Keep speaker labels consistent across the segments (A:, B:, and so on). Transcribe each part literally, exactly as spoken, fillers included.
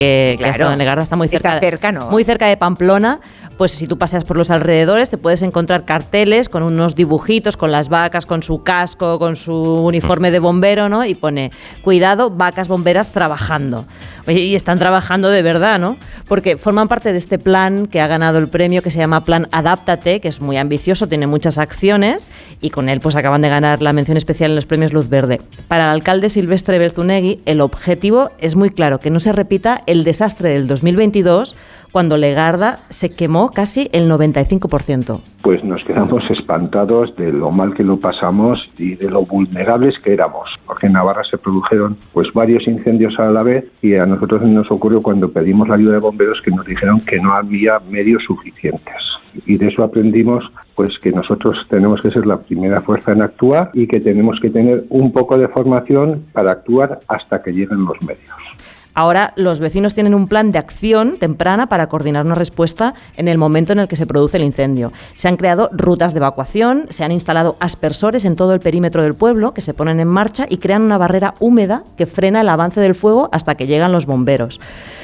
A: que,
B: Claro.
A: que ha estado en Legarda, está muy cerca,
B: Está cerca, ¿no?
A: muy cerca de Pamplona. Pues si tú paseas por los alrededores te puedes encontrar carteles con unos dibujitos, con las vacas, con su casco, con su uniforme de bombero, ¿no? Y pone, cuidado, vacas bomberas trabajando. Oye, y están trabajando de verdad, ¿no? Porque forman parte de este plan que ha ganado el premio, que se llama Plan Adáptate, que es muy ambicioso, tiene muchas acciones, y con él pues acaban de ganar la mención especial en los premios Luz Verde. Para el alcalde Silvestre Belzunegui, el objetivo es muy claro, que no se repita el desastre del dos mil veintidós, cuando Legarda se quemó casi el noventa y cinco por ciento.
C: Pues nos quedamos espantados de lo mal que lo pasamos y de lo vulnerables que éramos, porque en Navarra se produjeron pues varios incendios a la vez, y a nosotros nos ocurrió cuando pedimos la ayuda de bomberos que nos dijeron que no había medios suficientes, y de eso aprendimos pues que nosotros tenemos que ser la primera fuerza en actuar y que tenemos que tener un poco de formación para actuar hasta que lleguen los medios.
A: Ahora los vecinos tienen un plan de acción temprana para coordinar una respuesta en el momento en el que se produce el incendio. Se han creado rutas de evacuación, se han instalado aspersores en todo el perímetro del pueblo que se ponen en marcha y crean una barrera húmeda que frena el avance del fuego hasta que llegan los bomberos.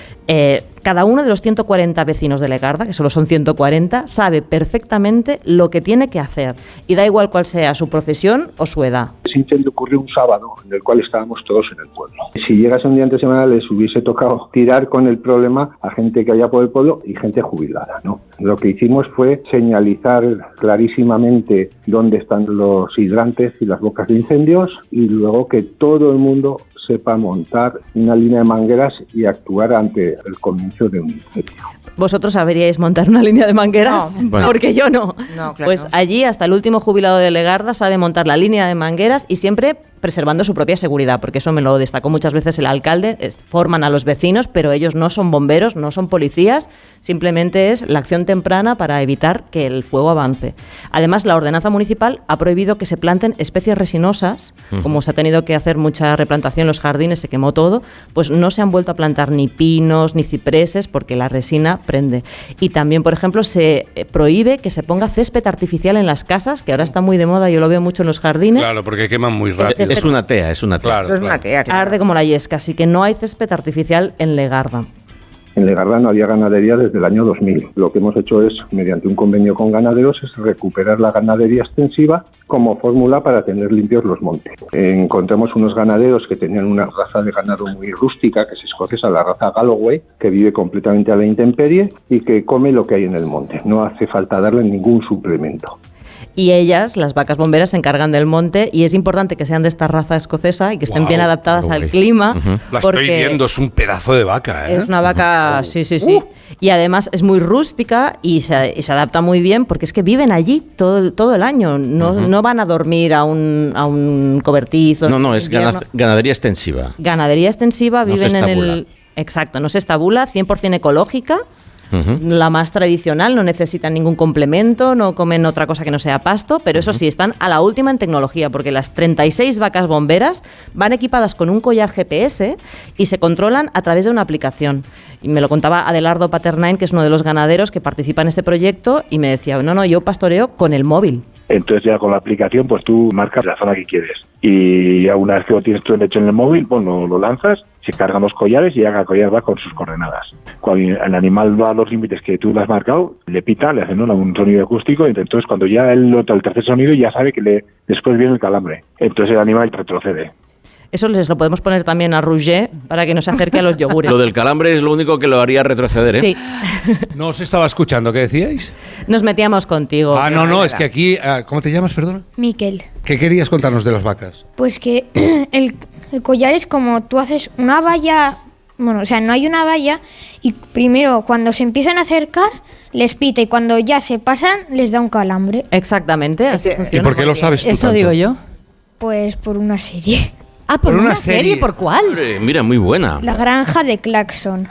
A: Eh, cada uno de los ciento cuarenta vecinos de Legarda, que solo son ciento cuarenta, sabe perfectamente lo que tiene que hacer, y da igual cuál sea su profesión o su edad.
C: Ese incendio ocurrió un sábado en el cual estábamos todos en el pueblo. Si llegase un día entre semana les hubiese tocado tirar con el problema a gente que había por el pueblo y gente jubilada, ¿no? Lo que hicimos fue señalizar clarísimamente dónde están los hidrantes y las bocas de incendios, y luego que todo el mundo sepa montar una línea de mangueras y actuar ante el comienzo de un incendio.
A: ¿Vosotros sabríais montar una línea de mangueras?
B: No.
A: Bueno. Porque yo no.
B: No, claro.
A: Pues allí hasta el último jubilado de Legarda sabe montar la línea de mangueras, y siempre preservando su propia seguridad, porque eso me lo destacó muchas veces el alcalde. Es, forman a los vecinos, pero ellos no son bomberos, no son policías, simplemente es la acción temprana para evitar que el fuego avance. Además, la ordenanza municipal ha prohibido que se planten especies resinosas, uh-huh. como se ha tenido que hacer mucha replantación en los jardines, se quemó todo, pues no se han vuelto a plantar ni pinos ni cipreses porque la resina prende. Y también, por ejemplo, se prohíbe que se ponga césped artificial en las casas, que ahora está muy de moda, yo lo veo mucho en los jardines.
D: Claro, porque queman muy rápido.
E: Es una tea, es una tea.
D: Claro,
B: Eso es
D: claro.
B: una tea, claro.
A: Arde como la yesca, así que no hay césped artificial en Legarda.
C: En Legarda no había ganadería desde el año dos mil. Lo que hemos hecho es, mediante un convenio con ganaderos, es recuperar la ganadería extensiva como fórmula para tener limpios los montes. Encontramos unos ganaderos que tenían una raza de ganado muy rústica, que es escocesa, la raza Galloway, que vive completamente a la intemperie y que come lo que hay en el monte. No hace falta darle ningún suplemento.
A: Y ellas, las vacas bomberas, se encargan del monte, y es importante que sean de esta raza escocesa y que estén
D: Wow,
A: bien adaptadas
D: Galloway.
A: al clima.
D: Uh-huh. La
A: porque
D: estoy viendo, es un pedazo de vaca, ¿eh?
A: es una vaca,
D: Uh-huh.
A: sí, sí, sí.
D: Uh.
A: Y además es muy rústica y se, y se adapta muy bien porque es que viven allí todo, el- todo el año. No,
E: Uh-huh.
A: no van a dormir a un, a un cobertizo.
E: No, no,
A: en
E: es
A: invierno.
E: gana- ganadería extensiva.
A: Ganadería extensiva,
E: No se
A: viven en
E: estabula.
A: el... Exacto, no se estabula, cien por ciento ecológica.
E: Ujú.
A: La más tradicional, no necesitan ningún complemento, no comen otra cosa que no sea pasto, pero eso sí, están a la última en tecnología, porque las treinta y seis vacas bomberas van equipadas con un collar G P S y se controlan a través de una aplicación. Y me lo contaba Adelardo Paternain, que es uno de los ganaderos que participa en este proyecto, y me decía, no, no, yo pastoreo con el móvil.
F: Entonces ya con la aplicación pues tú marcas la zona que quieres, y ya una vez que lo tienes tú hecho en el móvil, pues lo, lo lanzas, se cargan los collares y ya cada collar va con sus coordenadas. Cuando el animal va a los límites que tú le has marcado, le pita, le hacen, ¿no?, un sonido acústico, y entonces cuando ya él nota el tercer sonido ya sabe que le, después viene el calambre, entonces el animal retrocede.
A: Eso les lo podemos poner también a Roger para que no se acerque a los yogures.
E: Lo del calambre es lo único que lo haría retroceder, ¿eh?
A: Sí.
D: No os estaba escuchando, ¿qué decíais?
A: Nos metíamos contigo.
D: Ah, no, no, es que aquí... ah, ¿Cómo te llamas, perdona?
G: Miquel,
D: ¿Qué querías contarnos de las vacas?
G: pues que el, el collar es como tú haces una valla, bueno, o sea, no hay una valla, y primero cuando se empiezan a acercar les pita, y cuando ya se pasan les da un calambre,
A: Exactamente, así
B: Ese-
A: funciona.
D: ¿Y por qué lo sabes tú
H: Eso
D: tanto?
H: digo yo.
G: pues por una serie.
H: Ah, ¿por,
D: Por
H: una,
D: una
H: serie?
D: serie.
H: ¿Por cuál?
E: Hombre, mira, muy buena.
G: La granja de Claxon.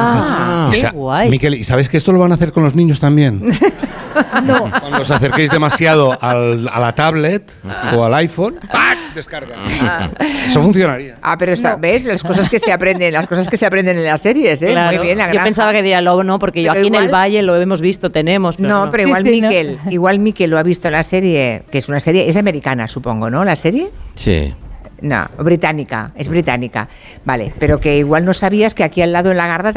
A: Ah,
D: O
H: qué
D: sea,
H: guay.
D: Miquel, ¿y sabes que esto lo van a hacer con los niños también?
G: No,
D: Cuando os acerquéis demasiado al, a la tablet o al iPhone, ¡pac!, descarga. Eso funcionaría.
B: Ah, pero está, ¿ves? Las cosas que se aprenden, las cosas que se aprenden en las series, ¿eh?
A: claro.
B: Muy bien, la
A: Yo
B: granja.
A: pensaba que diría lobo, no, porque yo
B: Pero
A: aquí en el
B: igual-
A: valle lo hemos visto, tenemos. Pero
B: No,
A: no.
B: pero
H: Sí,
B: igual
H: sí, ¿no?
B: Miquel, igual Miquel lo ha visto en la serie, que es una serie, es americana, supongo, ¿no? La serie.
E: Sí.
B: No, británica, es británica. Vale, pero que igual no sabías que aquí al lado en la Garda